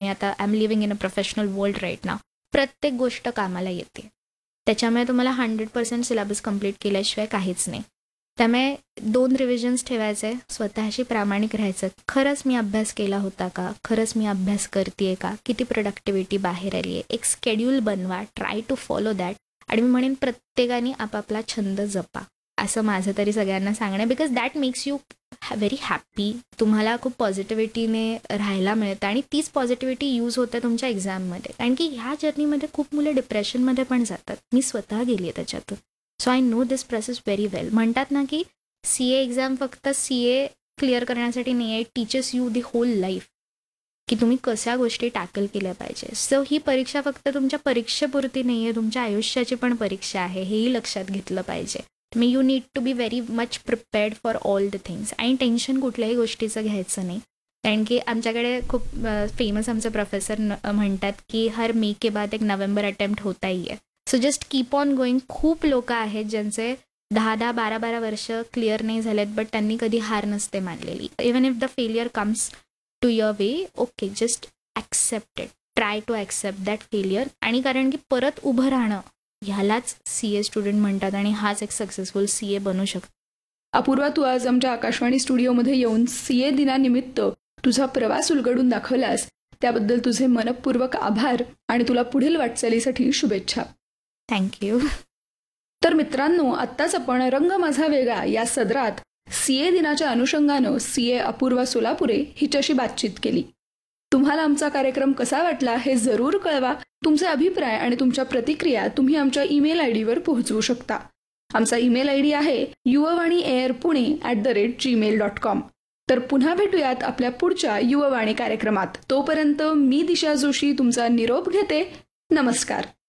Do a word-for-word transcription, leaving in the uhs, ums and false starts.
आता I am living in a professional world right नाव, प्रत्येक गोष्ट कामाला येते. त्याच्यामुळे तुम्हाला हंड्रेड पर्सेंट सिलेबस कम्प्लीट केल्याशिवाय काहीच नाही. त्यामुळे दोन रिव्हिजन्स ठेवायचे, स्वतःशी प्रामाणिक राहायचं. खरंच मी अभ्यास केला होता का, खरंच मी अभ्यास करते का, किती प्रोडक्टिव्हिटी बाहेर आली आहे. एक स्केड्यूल बनवा, ट्राय टू फॉलो दॅट. आणि मी म्हणेन प्रत्येकाने आपापला छंद जपा, असं माझं तरी सगळ्यांना सांगणं आहे. Because that makes you very happy. तुम्हाला खूप पॉझिटिव्हिटीने राहायला मिळतं आणि तीच पॉझिटिव्हिटी यूज होते तुमच्या एक्झाममध्ये. कारण की ह्या जर्नीमध्ये खूप मुलं डिप्रेशनमध्ये पण जातात. मी स्वतः गेली आहे त्याच्यातून. So I know this process very वेल. म्हणतात ना की सी ए एक्झाम फक्त सी ए क्लिअर करण्यासाठी नाही आहे, teachers you the whole life, की तुम्ही कशा गोष्टी टॅकल केल्या पाहिजे. सो ही परीक्षा फक्त तुमच्या परीक्षेपुरती नाही आहे, तुमच्या आयुष्याची पण परीक्षा आहे, हेही लक्षात घेतलं पाहिजे. Me you need to be very much prepared for all the things. आणि टेन्शन कुठल्याही गोष्टीचं घ्यायचं नाही. कारण की आमच्याकडे खूप फेमस आमचे प्रोफेसर म्हणतात की हर मे के बाद एक नोव्हेंबर अटेम्प्ट होता ही आहे. So just keep on going. खूप लोक आहेत ज्यांचे दहा दहा बारा बारा वर्ष क्लिअर नाही झालेत, बट त्यांनी कधी हार नसते मानलेली. Even if the failure comes to your way, okay, just accept it. Try to accept that failure. आणि कारण की परत उभं राहणं, ह्यालाच सी ए स्टुडंट म्हणतात आणि हाच एक सक्सेसफुल सी ए बनू शकतो. अपूर्वा, तू आज आमच्या आकाशवाणी स्टुडिओमध्ये येऊन सी ए दिनानिमित्त तुझा प्रवास उलगडून दाखवलास, त्याबद्दल तुझे मनपूर्वक आभार आणि तुला पुढील वाटचालीसाठी शुभेच्छा. थँक्यू. तर मित्रांनो, आत्ताच आपण रंग माझा वेगळा या सदरात सी ए दिनाच्या अनुषंगानं सी ए अपूर्वा सोलापुरे हिच्याशी बातचीत केली. तुम्हाला आमचा कार्यक्रम कसा वाटला हे जरूर कळवा. तुमचे अभिप्राय आणि तुमच्या प्रतिक्रिया तुम्ही आमच्या ईमेल आय डीवर पोहोचवू शकता. आमचा ईमेल आय डी आहे Yuvvani air Pune at the rate Gmail dot com. तर पुन्हा भेटूयात आपल्या पुढच्या युववाणी कार्यक्रमात. तोपर्यंत मी दिशा जोशी तुमचा निरोप घेते. नमस्कार.